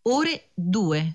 ore 2.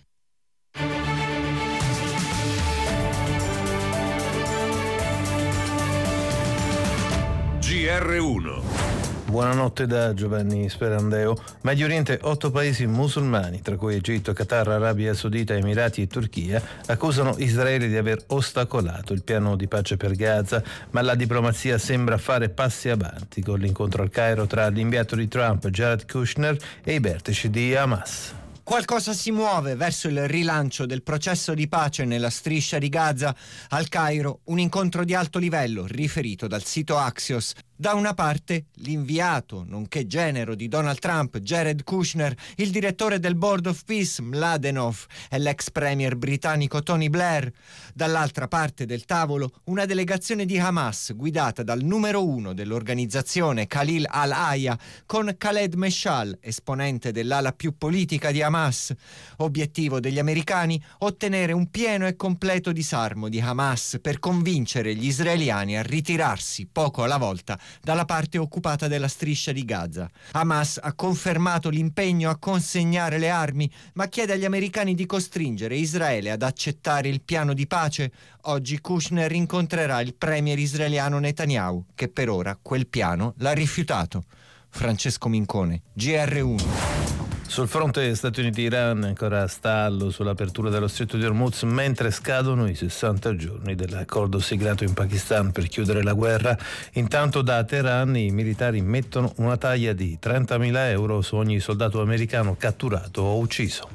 GR1. Buonanotte da Giovanni Sperandeo. Medio Oriente, 8 paesi musulmani, tra cui Egitto, Qatar, Arabia Saudita, Emirati e Turchia, accusano Israele di aver ostacolato il piano di pace per Gaza, ma la diplomazia sembra fare passi avanti con l'incontro al Cairo tra l'inviato di Trump, Jared Kushner, e i vertici di Hamas. Qualcosa si muove verso il rilancio del processo di pace nella striscia di Gaza. Al Cairo, un incontro di alto livello riferito dal sito Axios. Da una parte, l'inviato, nonché genero di Donald Trump, Jared Kushner, il direttore del Board of Peace, Mladenov, e l'ex premier britannico Tony Blair. Dall'altra parte del tavolo, una delegazione di Hamas guidata dal numero 1 dell'organizzazione, Khalil al-Aya, con Khaled Meshal, esponente dell'ala più politica di Hamas. Obiettivo degli americani: ottenere un pieno e completo disarmo di Hamas per convincere gli israeliani a ritirarsi poco alla volta dalla parte occupata della striscia di Gaza. Hamas ha confermato l'impegno a consegnare le armi, ma chiede agli americani di costringere Israele ad accettare il piano di pace. Oggi Kushner incontrerà il premier israeliano Netanyahu, che per ora quel piano l'ha rifiutato. Francesco Mincone, GR1. Sul fronte Stati Uniti-Iran ancora stallo sull'apertura dello stretto di Hormuz mentre scadono i 60 giorni dell'accordo siglato in Pakistan per chiudere la guerra. Intanto da Teheran i militari mettono una taglia di 30.000 euro su ogni soldato americano catturato o ucciso.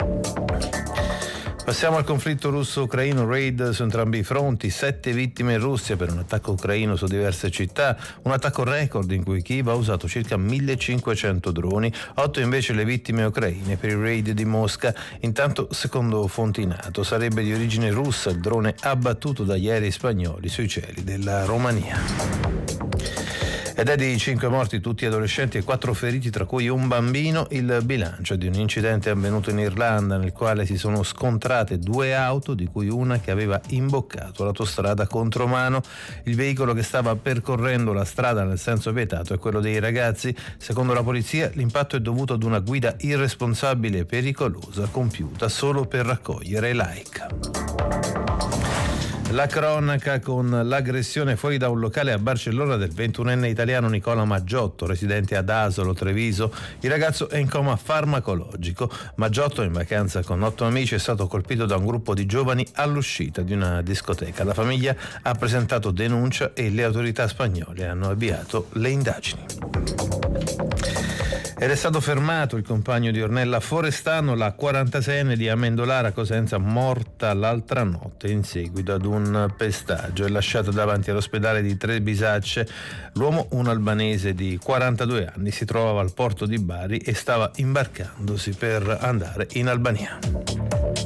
Passiamo al conflitto russo-ucraino, raid su entrambi i fronti, 7 vittime in Russia per un attacco ucraino su diverse città, un attacco record in cui Kiev ha usato circa 1.500 droni, 8 invece le vittime ucraine per il raid di Mosca. Intanto, secondo fonti NATO, sarebbe di origine russa il drone abbattuto dagli aerei spagnoli sui cieli della Romania. Ed è di 5 morti, tutti adolescenti, e 4 feriti, tra cui un bambino, il bilancio di un incidente avvenuto in Irlanda nel quale si sono scontrate 2 auto, di cui una che aveva imboccato l'autostrada contromano. Il veicolo che stava percorrendo la strada nel senso vietato è quello dei ragazzi. Secondo la polizia l'impatto è dovuto ad una guida irresponsabile e pericolosa compiuta solo per raccogliere like. La cronaca con l'aggressione fuori da un locale a Barcellona del 21enne italiano Nicola Maggiotto, residente ad Asolo, Treviso. Il ragazzo è in coma farmacologico. Maggiotto, in vacanza con 8 amici, è stato colpito da un gruppo di giovani all'uscita di una discoteca. La famiglia ha presentato denuncia e le autorità spagnole hanno avviato le indagini. Ed è stato fermato il compagno di Ornella Forestano, la 46enne di Amendolara Cosenza, morta l'altra notte in seguito ad un pestaggio. È lasciata davanti all'ospedale di Trebisacce. L'uomo, un albanese di 42 anni, si trovava al porto di Bari e stava imbarcandosi per andare in Albania.